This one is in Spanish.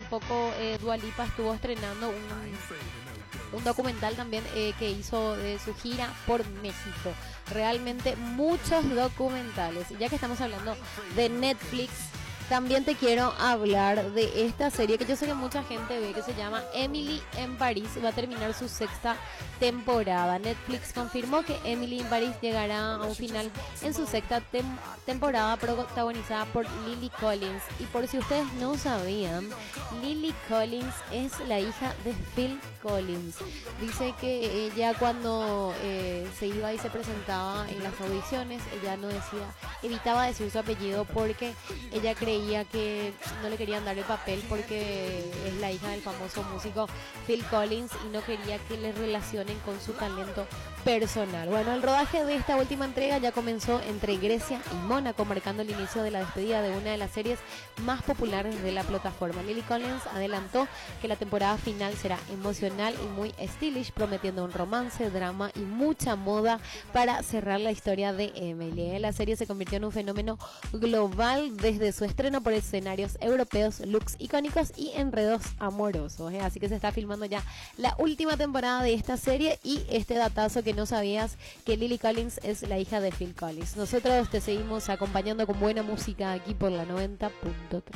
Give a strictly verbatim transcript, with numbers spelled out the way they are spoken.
poco eh, Dua Lipa estuvo estrenando un, un documental también eh, que hizo de su gira por México. Realmente muchos documentales. Y ya que estamos hablando de Netflix, también te quiero hablar de esta serie que yo sé que mucha gente ve, que se llama Emily en París. Va a terminar su sexta temporada. Netflix confirmó que Emily en París llegará a un final en su sexta tem- temporada, protagonizada por Lily Collins. Y por si ustedes no sabían, Lily Collins es la hija de Phil Collins. Dice que ella cuando eh, se iba y se presentaba en las audiciones, ella no decía, evitaba decir su apellido porque ella creía que no le querían dar el papel porque es la hija del famoso músico Phil Collins y no quería que le relacionen con su talento personal. Bueno, el rodaje de esta última entrega ya comenzó entre Grecia y Mónaco, marcando el inicio de la despedida de una de las series más populares de la plataforma. Lily Collins adelantó que la temporada final será emocional y muy stylish, prometiendo un romance, drama y mucha moda para cerrar la historia de Emily. La serie se convirtió en un fenómeno global desde su estreno por escenarios europeos, looks icónicos y enredos amorosos, ¿eh? Así que se está filmando ya la última temporada de esta serie. Y este datazo que no sabías, que Lily Collins es la hija de Phil Collins. Nosotros te seguimos acompañando con buena música aquí por la noventa punto tres.